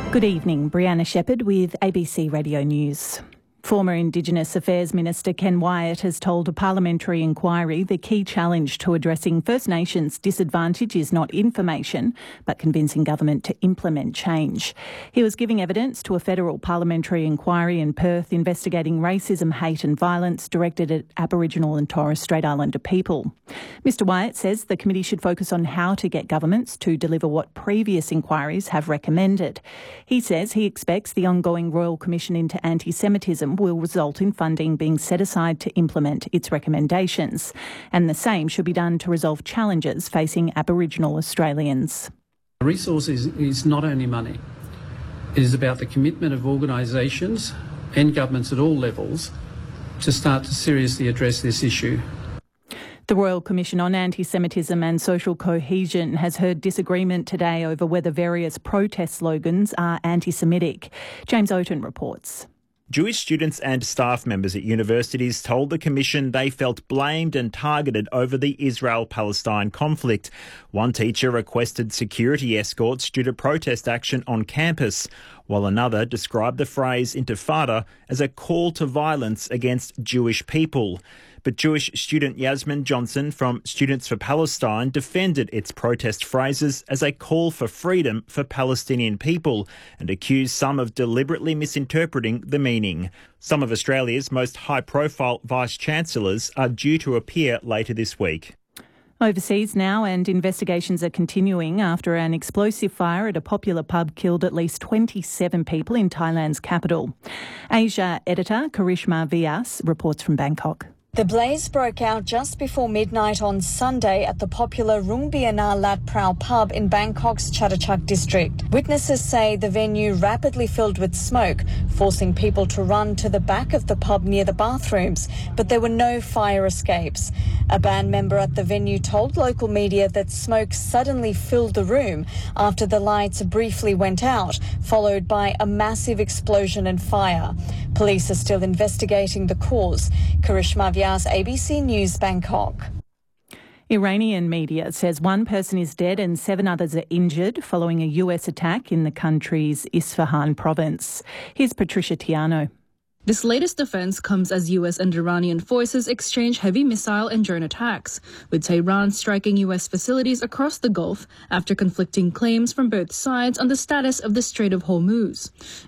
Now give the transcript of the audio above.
Good evening, Brianna Shepherd with ABC Radio News. Former Indigenous Affairs Minister Ken Wyatt has told a parliamentary inquiry the key challenge to addressing First Nations disadvantage is not information, but convincing government to implement change. He was giving evidence to a federal parliamentary inquiry in Perth investigating racism, hate and violence directed at Aboriginal and Torres Strait Islander people. Mr Wyatt says the committee should focus on how to get governments to deliver what previous inquiries have recommended. He says he expects the ongoing Royal Commission into Anti-Semitism will result in funding being set aside to implement its recommendations. And the same should be done to resolve challenges facing Aboriginal Australians. Resources is not only money. It is about the commitment of organisations and governments at all levels to start to seriously address this issue. The Royal Commission on Anti-Semitism and Social Cohesion has heard disagreement today over whether various protest slogans are anti-Semitic. James Oaten reports. Jewish students and staff members at universities told the Commission they felt blamed and targeted over the Israel-Palestine conflict. One teacher requested security escorts due to protest action on campus, while another described the phrase Intifada as a call to violence against Jewish people. But Jewish student Yasmin Johnson from Students for Palestine defended its protest phrases as a call for freedom for Palestinian people and accused some of deliberately misinterpreting the meaning. Some of Australia's most high-profile vice-chancellors are due to appear later this week. Overseas now, and investigations are continuing after an explosive fire at a popular pub killed at least 27 people in Thailand's capital. Asia editor Karishma Vyas reports from Bangkok. The blaze broke out just before midnight on Sunday at the popular Rungbiana Lat Prao pub in Bangkok's Chatuchak district. Witnesses say the venue rapidly filled with smoke, forcing people to run to the back of the pub near the bathrooms, but there were no fire escapes. A band member at the venue told local media that smoke suddenly filled the room after the lights briefly went out, followed by a massive explosion and fire. Police are still investigating the cause. Karishma Vyas, ABC News, Bangkok. Iranian media says one person is dead and 7 others are injured following a US attack in the country's Isfahan province. Here's Patricia Tiano. This latest offense comes as US and Iranian forces exchange heavy missile and drone attacks, with Tehran striking US facilities across the Gulf after conflicting claims from both sides on the status of the Strait of Hormuz.